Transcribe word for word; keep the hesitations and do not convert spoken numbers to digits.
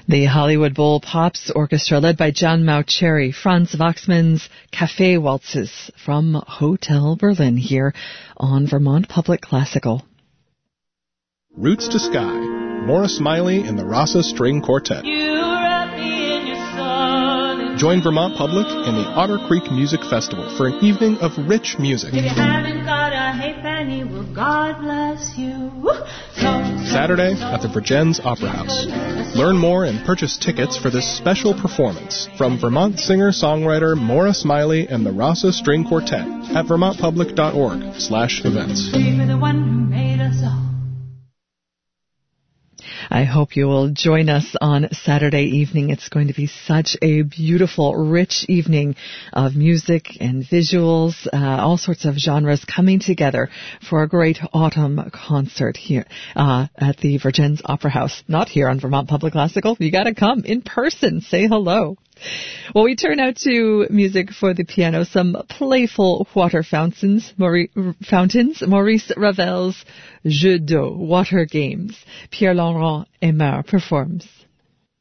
The Hollywood Bowl Pops Orchestra, led by John Mauceri, Franz Waxman's Café Waltzes from Hotel Berlin here on Vermont Public Classical. Roots to Sky, Maura Smiley and the Rasa String Quartet. Join Vermont Public and the Otter Creek Music Festival for an evening of rich music. If you haven't got a halfpenny, well, God bless you. Saturday at the Virgins Opera House. Learn more and purchase tickets for this special performance from Vermont singer-songwriter Maura Smiley and the Rasa String Quartet at vermontpublic.org slash events. We were the one who made us all. I hope you will join us on Saturday evening. It's going to be such a beautiful, rich evening of music and visuals, uh, all sorts of genres coming together for a great autumn concert here uh, at the Virgins Opera House. Not here on Vermont Public Classical. You got to come in person. Say hello. Well, we turn now to music for the piano, some playful water fountains, Maurice, fountains, Maurice Ravel's Jeux d'eau, Water Games. Pierre-Laurent Aimard performs.